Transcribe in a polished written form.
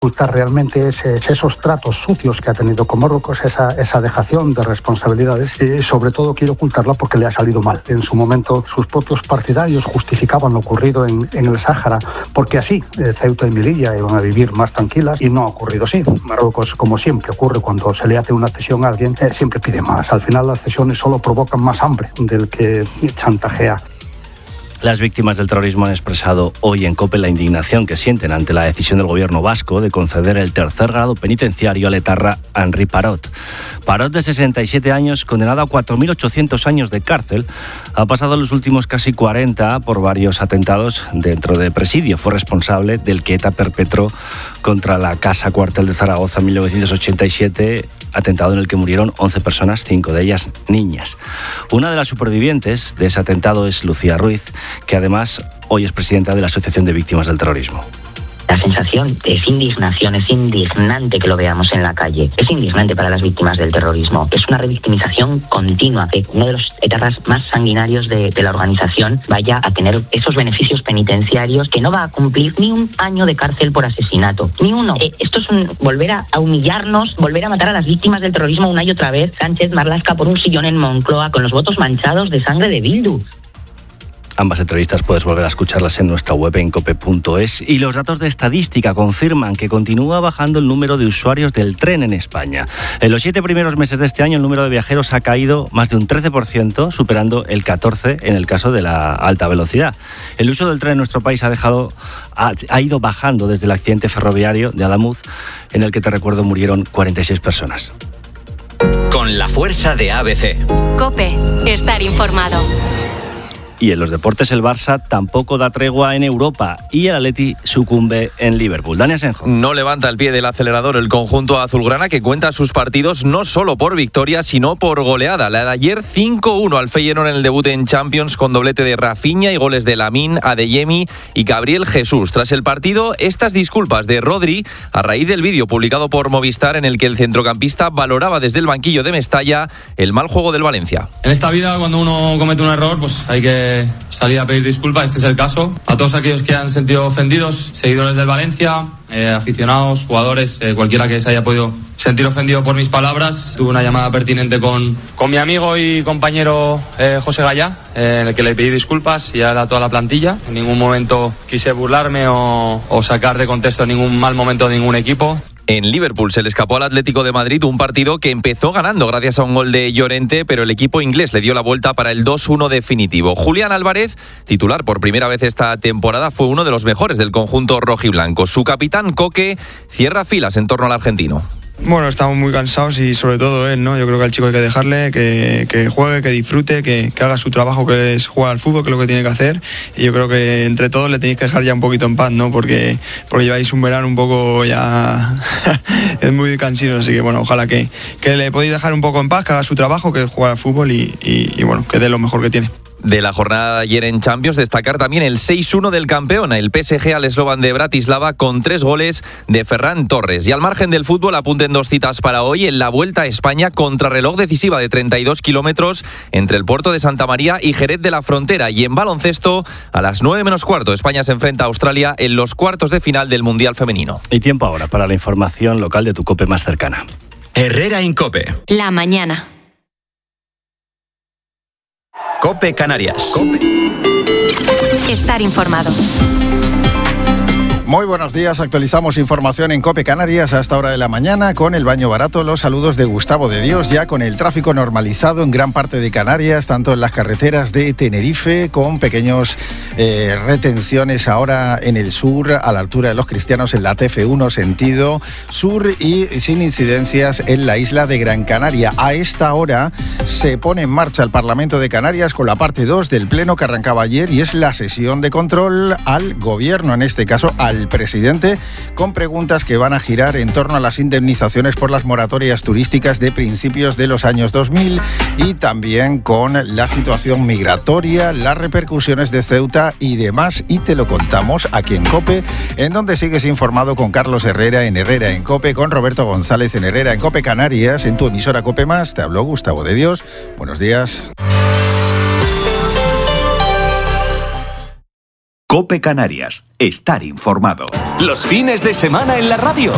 ocultar realmente es esos tratos sucios que ha tenido con Marruecos, esa dejación de responsabilidades. Sobre todo quiere ocultarla porque le ha salido mal. En su momento sus propios partidarios justificaban lo ocurrido en el Sáhara, porque así Ceuta y Melilla iban a vivir más tranquilas, y no ha ocurrido así. Marruecos, como siempre ocurre cuando se le hace una cesión a alguien, siempre pide más. Al final las cesiones solo provocan más hambre del que chantajea. Las víctimas del terrorismo han expresado hoy en COPE la indignación que sienten ante la decisión del gobierno vasco de conceder el tercer grado penitenciario al etarra Henri Parot. Parot, de 67 años, condenado a 4.800 años de cárcel, ha pasado los últimos casi 40 por varios atentados dentro de presidio. Fue responsable del que ETA perpetró contra la Casa Cuartel de Zaragoza en 1987, atentado en el que murieron 11 personas, 5 de ellas niñas. Una de las supervivientes de ese atentado es Lucía Ruiz, que además hoy es presidenta de la Asociación de Víctimas del Terrorismo. La sensación es indignación, es indignante que lo veamos en la calle. Es indignante para las víctimas del terrorismo. Es una revictimización continua. Que uno de los etarras más sanguinarios de la organización vaya a tener esos beneficios penitenciarios, que no va a cumplir ni un año de cárcel por asesinato. Ni uno. Esto es volver a humillarnos, volver a matar a las víctimas del terrorismo una y otra vez. Sánchez Marlaska por un sillón en Moncloa con los votos manchados de sangre de Bildu. Ambas entrevistas puedes volver a escucharlas en nuestra web en cope.es. Y los datos de estadística confirman que continúa bajando el número de usuarios del tren en España. En los 7 primeros meses de este año el número de viajeros ha caído más de un 13%, superando el 14% en el caso de la alta velocidad. El uso del tren en nuestro país ha ido bajando desde el accidente ferroviario de Adamuz, en el que, te recuerdo, murieron 46 personas. Con la fuerza de ABC. COPE. Estar informado. Y en los deportes el Barça tampoco da tregua en Europa y el Atleti sucumbe en Liverpool. Dani Asenjo. No levanta el pie del acelerador el conjunto azulgrana, que cuenta sus partidos no solo por victoria, sino por goleada. La de ayer 5-1 al Feyenoord en el debut en Champions, con doblete de Rafinha y goles de Lamine, Adeyemi y Gabriel Jesús. Tras el partido, estas disculpas de Rodri a raíz del vídeo publicado por Movistar, en el que el centrocampista valoraba desde el banquillo de Mestalla el mal juego del Valencia. En esta vida, cuando uno comete un error, pues hay que salir a pedir disculpas. Este es el caso. A todos aquellos que han sentido ofendidos, seguidores del Valencia, aficionados, jugadores, cualquiera que se haya podido sentir ofendido por mis palabras. Tuve una llamada pertinente con mi amigo y compañero José Gallá, en el que le pedí disculpas y a toda la plantilla. En ningún momento quise burlarme o sacar de contexto ningún mal momento de ningún equipo. En Liverpool se le escapó al Atlético de Madrid un partido que empezó ganando gracias a un gol de Llorente, pero el equipo inglés le dio la vuelta para el 2-1 definitivo. Julián Álvarez, titular por primera vez esta temporada, fue uno de los mejores del conjunto rojiblanco. Su capitán, Coque, cierra filas en torno al argentino. Bueno, estamos muy cansados y sobre todo él, ¿no? Yo creo que al chico hay que dejarle que juegue, que disfrute, que haga su trabajo, que es jugar al fútbol, que es lo que tiene que hacer. Y yo creo que entre todos le tenéis que dejar ya un poquito en paz, ¿no? Porque lleváis un verano un poco ya es muy cansino, así que bueno, ojalá que le podéis dejar un poco en paz, que haga su trabajo, que es jugar al fútbol y bueno, que dé lo mejor que tiene. De la jornada de ayer en Champions, destacar también el 6-1 del campeón, el PSG al Slovan de Bratislava, con 3 goles de Ferran Torres. Y al margen del fútbol, apunten 2 citas para hoy en la Vuelta a España, contrarreloj decisiva de 32 kilómetros entre el puerto de Santa María y Jerez de la Frontera. Y en baloncesto, a las 9:15, España se enfrenta a Australia en los cuartos de final del Mundial Femenino. Y tiempo ahora para la información local de tu COPE más cercana. Herrera Incope. La mañana. COPE Canarias. Estar informado. Muy buenos días, actualizamos información en COPE Canarias a esta hora de la mañana con el baño barato. Los saludos de Gustavo de Dios, ya con el tráfico normalizado en gran parte de Canarias, tanto en las carreteras de Tenerife, con pequeños retenciones ahora en el sur, a la altura de Los Cristianos, en la TF1 sentido sur, y sin incidencias en la isla de Gran Canaria. A esta hora se pone en marcha el Parlamento de Canarias con la parte 2 del pleno que arrancaba ayer, y es la sesión de control al gobierno, en este caso al presidente, con preguntas que van a girar en torno a las indemnizaciones por las moratorias turísticas de principios de los años 2000 y también con la situación migratoria, las repercusiones de Ceuta y demás, y te lo contamos aquí en COPE, en donde sigues informado con Carlos Herrera en Herrera en COPE, con Roberto González en Herrera en COPE Canarias, en tu emisora COPE Más. Te habló Gustavo de Dios. Buenos días. COPE Canarias. Estar informado. Los fines de semana en la radio.